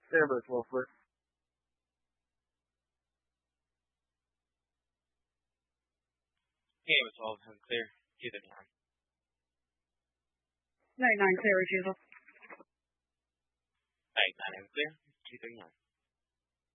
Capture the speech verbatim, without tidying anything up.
Airbus twelve foot. Airbus twelve, I'm clear. two thirty-nine. ninety-nine, clear refusal. ninety-nine, I'm clear. two thirty-nine.